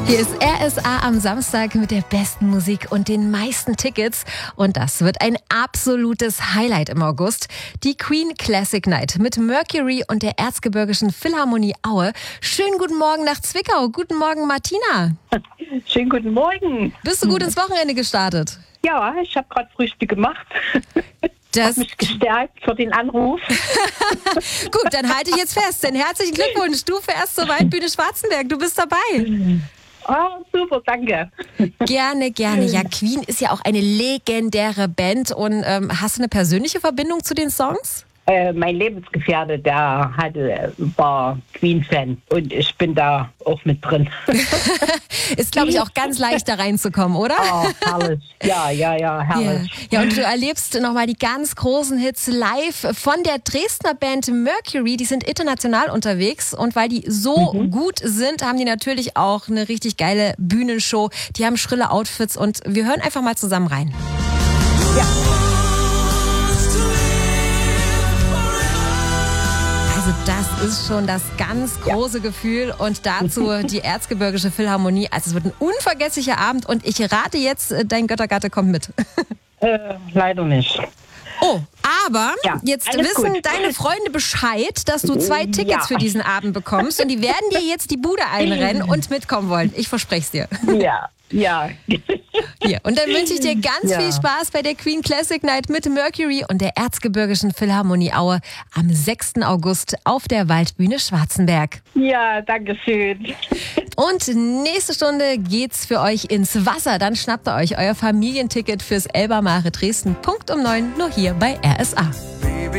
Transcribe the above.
Hier ist RSA am Samstag mit der besten Musik und den meisten Tickets. Und das wird ein absolutes Highlight im August. Die Queen Classic Night mit Mercury und der Erzgebirgischen Philharmonie Aue. Schönen guten Morgen nach Zwickau. Guten Morgen, Martina. Schönen guten Morgen. Bist du gut ins Wochenende gestartet? Ja, ich habe gerade Frühstück gemacht. Das Hab mich gestärkt für den Anruf. Gut, dann halte ich jetzt fest. Denn herzlichen Glückwunsch. Du fährst zur Waldbühne Schwarzenberg. Du bist dabei. Oh, super, danke. Gerne, gerne. Ja, Queen ist ja auch eine legendäre Band. Und hast du eine persönliche Verbindung zu den Songs? Mein Lebensgefährte, der war Queen-Fan und ich bin da auch mit drin. Ist, glaube ich, auch ganz leicht da reinzukommen, oder? Oh, herrlich. Ja, herrlich. Ja, und du erlebst nochmal die ganz großen Hits live von der Dresdner Band Mercury. Die sind international unterwegs und weil die so gut sind, haben die natürlich auch eine richtig geile Bühnenshow. Die haben schrille Outfits und wir hören einfach mal zusammen rein. Ja. Also das ist schon das ganz große Gefühl und dazu die Erzgebirgische Philharmonie. Also es wird ein unvergesslicher Abend und ich rate jetzt, dein Göttergatte kommt mit. Leider nicht. Oh, aber jetzt wissen gut. deine Freunde Bescheid, dass du 2 Tickets für diesen Abend bekommst und die werden dir jetzt die Bude einrennen und mitkommen wollen. Ich verspreche es dir. Ja. Hier. Und dann wünsche ich dir ganz viel Spaß bei der Queen Classic Night mit Mercury und der Erzgebirgischen Philharmonie Aue am 6. August auf der Waldbühne Schwarzenberg. Ja, danke schön. Und nächste Stunde geht's für euch ins Wasser. Dann schnappt ihr euch euer Familienticket fürs Elba Mare Dresden. Punkt um 9, nur hier bei RSA.